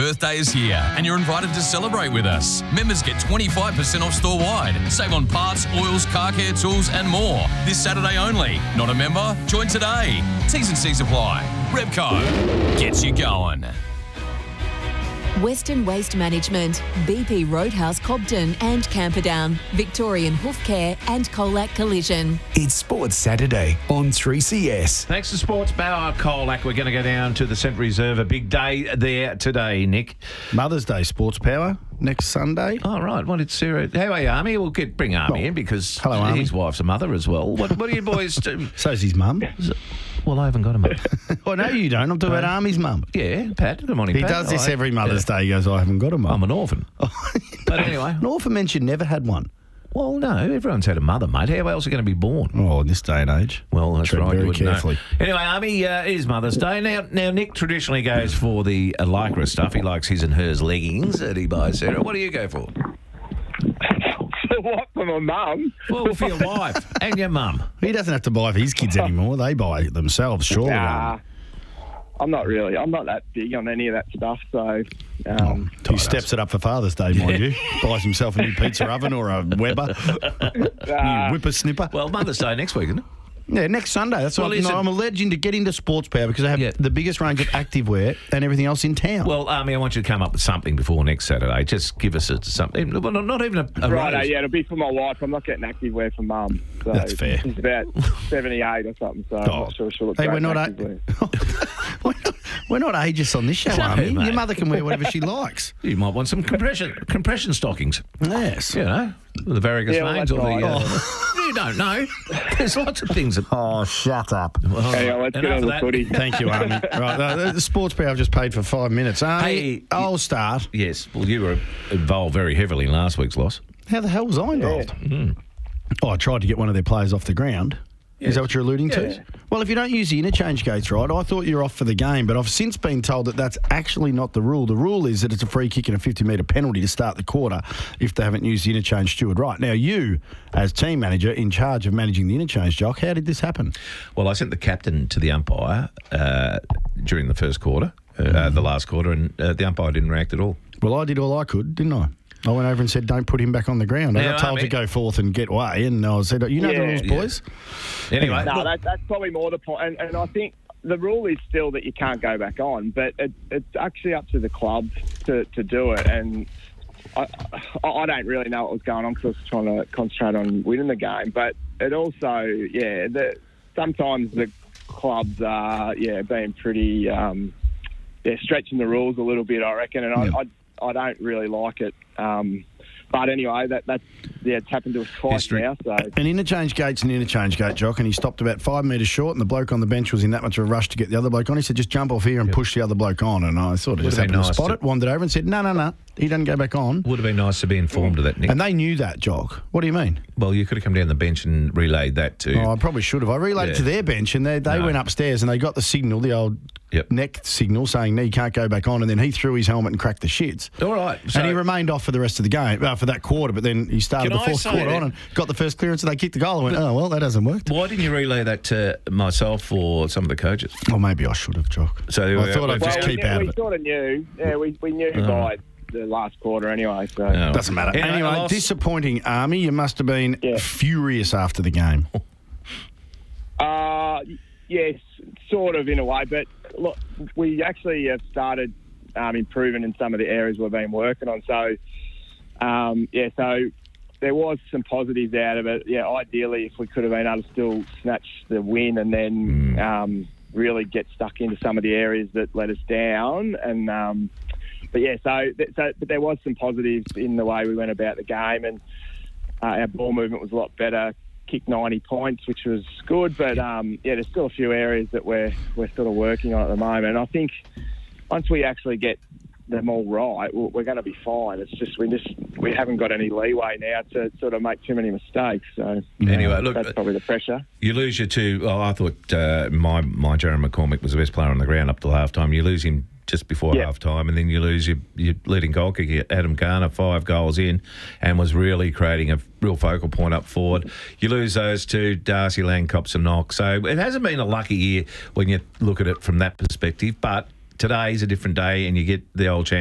birthday is here and you're invited to celebrate with us. Members get 25% off store-wide. Save on parts, oils, car care tools and more. This Saturday only. Not a member? Join today. T's and C's apply. Repco gets you going. Western Waste Management, BP Roadhouse Cobden and Camperdown, Victorian Hoof Care and Colac Collision. It's Sports Saturday on 3CS. Thanks to Sports Power Colac. We're going to go down to the Central Reserve. A big day there today, Nick. Mother's Day Sports Power next Sunday. Oh, right. What did Sarah... How are you, Army? We'll bring Army in because hello, Army. His wife's a mother as well. What do you boys do? So's his mum. Well, I haven't got a mum. Oh, no, you don't. I'm talking about Army's mum. Yeah, Pat. Good morning, He Pat. does this every Mother's Day. He goes, I haven't got a mum. I'm an orphan. But anyway. An orphan meant you never had one. Well, no, everyone's had a mother, mate. How else are you going to be born? Oh, in this day and age. Well, that's Tread right. very you wouldn't know. carefully. Anyway, Army, it is Mother's Day. Now, Nick traditionally goes for the lycra stuff. He likes his and hers leggings that he buys, Sarah. What do you go for? What, for my mum? Well, for your wife and your mum. He doesn't have to buy for his kids anymore. They buy it themselves, surely. Nah, I'm not that big on any of that stuff, so... He steps it up for Father's Day, mind you. Buys himself a new pizza oven or a Weber. New whippersnipper. Well, Mother's Day next week, isn't it? Yeah, next Sunday. That's Well, I'm a legend to get into Sports Power because they have the biggest range of activewear and everything else in town. Well, Army, I want you to come up with something before next Saturday. Just give us something. Well, not even a Right, rose. yeah, it'll be for my wife. I'm not getting active wear for mum. So That's fair. She's about 78 or something, so I'm not sure she'll look Hey, great we're in not activewear. we're not ageist on this show, No, Army. mate. Your mother can wear whatever she likes. You might want some compression stockings. Yes. You know, the varicose Yeah, well, veins that's or the... right. You don't know. There's lots of things. Oh, shut up. Anyway, let's get on the footy. Thank you, Army. Right, the Sports Power I've just paid for 5 minutes. Army, Hey, I'll start. Yes. Well, you were involved very heavily in last week's loss. How the hell was I involved? Oh, I tried to get one of their players off the ground. Is that what you're alluding to? Well, if you don't use the interchange gates right, I thought you're off for the game, but I've since been told that that's actually not the rule. The rule is that it's a free kick and a 50-metre penalty to start the quarter if they haven't used the interchange steward right. Now, you, as team manager in charge of managing the interchange, Jock, how did this happen? Well, I sent the captain to the umpire during the first quarter, the last quarter, and the umpire didn't react at all. Well, I did all I could, didn't I? I went over and said, don't put him back on the ground. I Now, got told to go forth and get away, and I said, you know the rules, boys? Anyway. No, that's probably more the point. And I think the rule is still that you can't go back on, but it's actually up to the club to do it. And I don't really know what was going on because I was trying to concentrate on winning the game. But it also, sometimes the clubs are, being pretty, stretching the rules a little bit, I reckon. And I don't really like it. But anyway, it's happened to us twice now. So An interchange gate's an interchange gate, Jock, and he stopped about 5 metres short, and the bloke on the bench was in that much of a rush to get the other bloke on. He said, just jump off here and push the other bloke on. And I sort of just happened to spot it, wandered over and said, no, he doesn't go back on. Would have been nice to be informed of that, Nick. And they knew that, Jock. What do you mean? Well, you could have come down the bench and relayed that to... Oh, I probably should have. I relayed it to their bench, and they went upstairs and they got the signal, the old neck signal, saying, no, you can't go back on. And then he threw his helmet and cracked the shits. All right. So and he remained off for the rest of the game, for that quarter, but then he started Can the I fourth say quarter that- on and got the first clearance and they kicked the goal. I went, oh, well, that hasn't worked. why didn't you relay that to myself or some of the coaches? Well, maybe I should have, Jock. So I thought I'd just keep out of it. We sort of knew. Yeah, we knew by the last quarter anyway. So Doesn't matter. Anyway, disappointing, Army. You must have been furious after the game. Yes, sort of in a way. But look, we actually have started improving in some of the areas we've been working on. So, so there was some positives out of it. Yeah, ideally, if we could have been able to still snatch the win and then really get stuck into some of the areas that let us down. And but there was some positives in the way we went about the game, and our ball movement was a lot better. Kicked 90 points, which was good, but there's still a few areas that we're sort of working on at the moment. And I think once we actually get them all right, we're going to be fine. It's just we haven't got any leeway now to sort of make too many mistakes. So anyway, look, that's probably the pressure. You lose your two. Oh, I thought my Jeremy McCormick was the best player on the ground up till half time. You lose him just before half time, and then you lose your leading goal kicker, Adam Garner, 5 goals in, and was really creating a real focal point up forward. You lose those two, Darcy Lang, Cops and Knock. So it hasn't been a lucky year when you look at it from that perspective, but today's a different day and you get the old chance